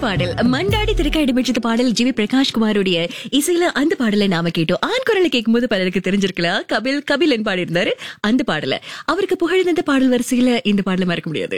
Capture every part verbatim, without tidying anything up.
பாடல் மண்டாடி திருக்க இடம்பெற்ற பாடல் ஜி வி பிரகாஷ் குமாருடைய இசையில அந்த பாடலை நாம கேட்டோம். ஆண் குரலை கேட்கும் போது பலருக்கு தெரிஞ்சிருக்கலாம், கபில் கபிலன் பாடி இருந்தாரு அந்த பாடல. அவருக்கு புகழ்ந்த பாடல் வரிசையில இந்த பாடலை மறக்க முடியாது.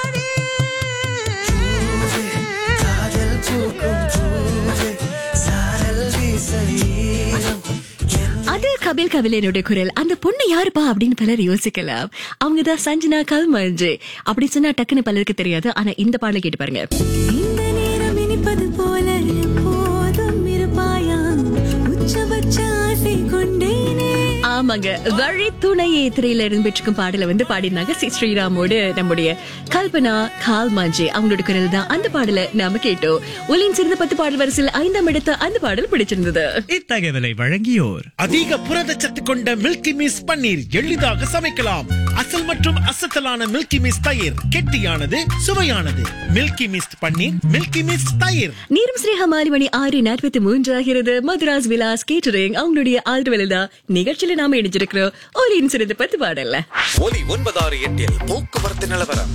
அது கபில் கபிலனுடைய குரல். அந்த பொண்ணு யாருப்பா அப்படின்னு பலர் யோசிக்கலாம். அவங்கதான் சஞ்சனா கல்மஞ்சு. அப்படி சொன்னா டக்குன்னு பலருக்கு தெரியாது. ஆனா இந்த பாடலை கேட்டு பாருங்க. இந்த நேரம் இனிப்பது போல எப்போதும் இருப்பாயா, உச்சபட்ச ஆசை கொண்டேனே. ஆமாங்க, வழி துணையே திரையில இருந்து பெற்றிருக்கும் பாடல வந்து பாடினாங்க சி ஸ்ரீராமோடு நம்முடைய கல்பனா கால்மாஞ்சி. அவங்களோட குரல் தான் அந்த பாடல நாம கேட்டோம். ஒலியின் சிறந்த பத்து பாடல் வரிசையில் ஐந்தாம் இடத்த அந்த பாடல் பிடிச்சிருந்தது. இத்தகவலை வழங்கியோர் அதிக புரதச்சத்து கொண்ட மில்கி மிஸ் பன்னீர் எளிதாக சமைக்கலாம். அசல் மற்றும் அசத்தலான மில்கி மிஸ் தயிர் கெட்டியானது, சுவையானது. மில்கி மிஸ் பன்னீர், மில்கி மிஸ் தயிர். நீரும் ஸ்ரீஹமாலி மணி ஆறு நாற்பத்தி மூன்று ஆகிறது. மதுராஸ் விலாஸ் கேட்டரிங் அவங்களுடைய ஆழ்வெளிதான் நிகழ்ச்சியில நாம இணைஞ்சிருக்கிறோம். ஒலியின் சிறந்த பத்து பாடல்ல ஒலி ஒன்பதாறு எட்டில் போக்குவரத்து நிலவரம்.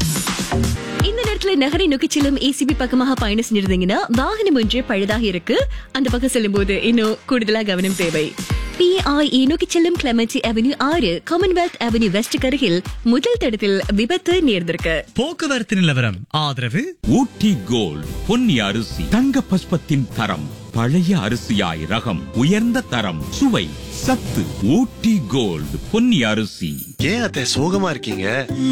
இந்த நேரத்துல நகரை நோக்கி செல்லும் ஏசிபி பக்கமாக பயணம் செஞ்சிருந்தீங்கன்னா வாகனம் ஒன்று பழுதாக இருக்கு. அந்த பக்கம் செல்லும் போது இன்னும் கூடுதலா கவனம் தேவை. பிஐஇ நோக்கி செல்லும் கிளமென்சி அவென்யூ ஆறு காமன்வெல்த் அவென்யூ வெஸ்ட் அருகில் முதல் தடத்தில் விபத்து நேர்ந்திருக்கு. போக்குவரத்து நிலவரம் ஆதரவு ஊட்டி கோல்ட் பொன்னி அரிசி, தங்க பஸ்பத்தின் தரம், பழைய அரிசியாய் ரகம், உயர்ந்த தரம், சுவை, சத்து. ஊட்டி கோல்ட் பொன்னி அரிசி. ஏன் அத்தை சோகமா இருக்கீங்க?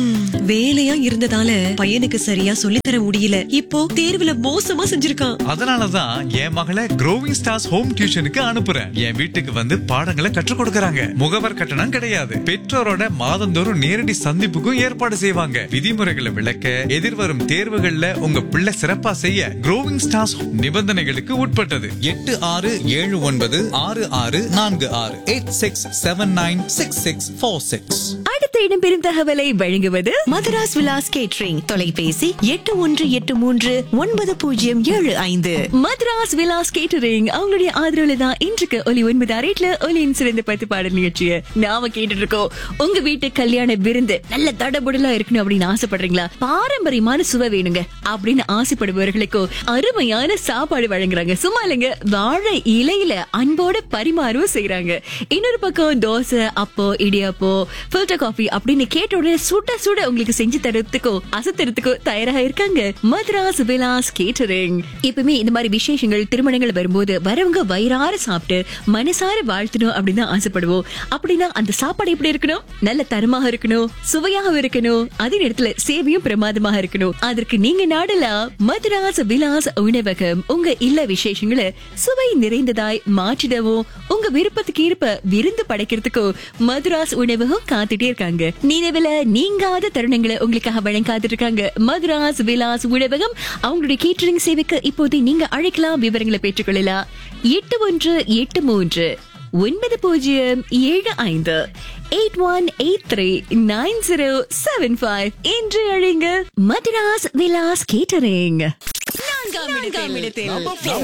வேலையா இருந்ததால பையனுக்கு சரியா சொல்லித்தர முடியல. இப்போ தேர்வுல மோசமா செஞ்சிருக்கான். அதனாலதான் என் மகளை க்ரோவிங் ஸ்டார்ஸ் ஹோம் டியூஷனுக்கு அனுப்புறேன். என் வீட்டுக்கு வந்து பாடங்களை கற்றுக் கொடுக்கறாங்க. முகவர் கட்டணம் கிடையாது. பெற்றோரோட மாதந்தோறும் நேரடி சந்திப்புக்கும் ஏற்பாடு செய்வாங்க. விதிமுறைகளை விளக்க, எதிர்வரும் தேர்வுகள்ல உங்க பிள்ளை சிறப்பா செய்ய க்ரோவிங் ஸ்டார்ஸ் நிபந்தனைகளுக்கு உட்பட்டது. எட்டு ஆறு ஏழு ஒன்பது ஆறு ஆறு நான்கு ஆறு eight six seven nine six six four six. அடுத்த இடம்பெறும் தகவலை வழங்குவது மதுராஸ் விலாஸ் கேட்டரிங். தொலைபேசி எட்டு ஒன்று எட்டு மூன்று ஒன்பது பூஜ்ஜியம் ஏழு ஐந்து. மதுராஸ் விலாஸ் கேட்டரிங் அவங்களுடைய ஆதரவுல தான் இன்றைக்கு ஒலி ஒன்பது அரேட்ல ஒலியின் சிறந்த பத்து பாடல் நிகழ்ச்சியை நாம கேட்டுட்டு இருக்கோம். உங்க வீட்டு கல்யாண விருந்து நல்ல தடபுடலா இருக்கணும் அப்படின்னு ஆசைப்படுறீங்களா? பாரம்பரியமான சுவை வேணுங்க அப்படின்னு ஆசைப்படுபவர்களுக்கும் அருமையான சாப்பாடு வழங்குறாங்க. சும்மா இல்லைங்க, வாழை இலையில அன்போட பரிமாறவும் செய்யறாங்க. இன்னொரு பக்கம் தோசை, அப்போ, இடியாப்போ, ஃபில்டர் காஃபி அப்படின்னு கேட்ட உடனே சுட சுட உங்களுக்கு செஞ்சு தரத்துக்கோ அசத்துறதுக்கோ தயாராக இருக்காங்க மதுராஸ் விலாஸ் கேட்டரிங். எப்பவுமே இந்த மாதிரி விசேஷங்கள், திருமணங்கள் வரும்போது வரவங்க வயிறார சாப்பிட்டு மனசார வாழ்த்தணும் அப்படின்னு தான் ஆசைப்படுவோம். அப்படின்னா அந்த சாப்பாடு எப்படி இருக்கணும்? நல்ல தரமாக இருக்கணும், சுவையாக இருக்கணும், அதே நேரத்துல சேவையும் பிரமாதமாக இருக்கணும். அதற்கு நீங்க நாடலாம் மதுராஸ் விலாஸ் உணவகம். உங்க இல்ல விசேஷங்களை சுவை நிறைந்ததாய் மாற்றிடவும், உங்க விருப்பத்துக்கு ஏற்ப விருந்து படைக்கிறதுக்கோ மதுராஸ் உணவகம் காத்துட்டே இருக்காங்க. நினைவுல நீங்காத தருணங்களை உங்களுக்காக வழங்க காத்துட்டு இருக்காங்க மதுராஸ் விலாஸ் உணவகம். அவங்களுடைய கேட்டரிங் சேவைக்கு இப்போது நீங்க அழைக்கலாம். விவரங்களை பெற்றுக்கொள்ளலாம். எட்டு ஒன்று எட்டு மூன்று ஒன்பது பூஜ்ஜியம் ஏழு ஐந்து eight one eight three nine zero seven five என்று அழைங்க. மதுராஸ் விலாஸ் கேட்டரிங் நான்காம் இடத்தில்